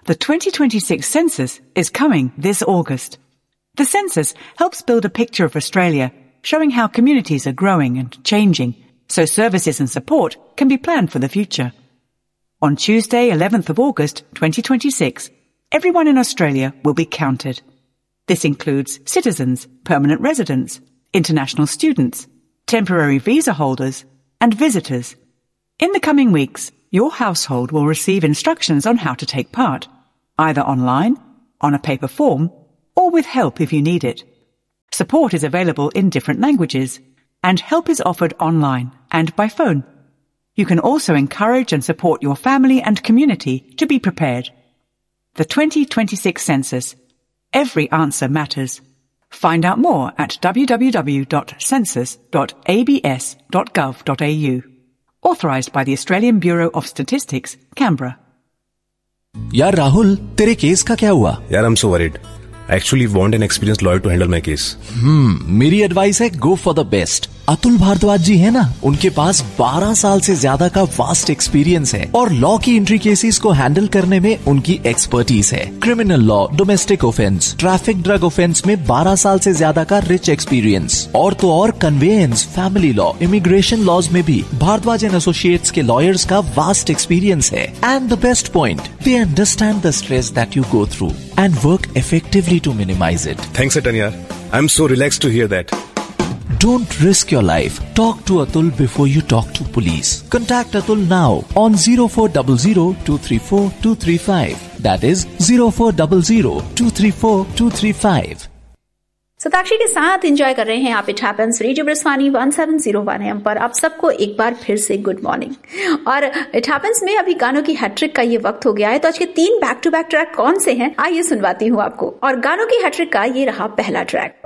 The 2026 census is coming this August. The census helps build a picture of Australia, showing how communities are growing and changing, so services and support can be planned for the future. On Tuesday, 11th of August 2026, everyone in Australia will be counted. This includes citizens, permanent residents, international students, temporary visa holders, and visitors. In the coming weeks, your household will receive instructions on how to take part, either online, on a paper form, or with help if you need it. Support is available in different languages, and help is offered online and by phone. You can also encourage and support your family and community to be prepared. The 2026 census. Every answer matters. Find out more at www.census.abs.gov.au. Authorised by the Australian Bureau of Statistics, Canberra. यार राहुल, तेरे case का क्या हुआ? यार I'm so worried. I actually want an experienced lawyer to handle my case. मेरी advice है go for the best. Atul Bhardwaj जी है ना, उनके पास 12 साल से ज्यादा का वास्ट एक्सपीरियंस है और लॉ की एंट्री केसेस को हैंडल करने में उनकी एक्सपर्टीज है. Criminal law, domestic offence, traffic, drug offence में 12 साल से ज्यादा का रिच एक्सपीरियंस. और तो और conveyance, family law, immigration laws में भी भारद्वाज एंड एसोसिएट्स के लॉयर्स का वास्ट एक्सपीरियंस है. And the best point, they understand the stress that you go through and work effectively to minimize it. Thanks, Atanya. I'm so relaxed to hear that. Don't risk your life. Talk to Atul before you talk to police. Contact Atul now on 0400-234-235. That is 0400-234-235. Satakshi के साथ enjoy कर रहे हैं आप it happens radio ब्रस्वानी 1701 AM पर. आप सबको एक बार फिर से गुड मॉर्निंग. और इट हैपेंस में अभी गानों की हैट्रिक का ये वक्त हो गया है, तो आज के 3 बैक टू बैक ट्रैक कौन से हैं आइए सुनवाती हूँ आपको. और गानों की हैट्रिक का ये रहा पहला ट्रैक.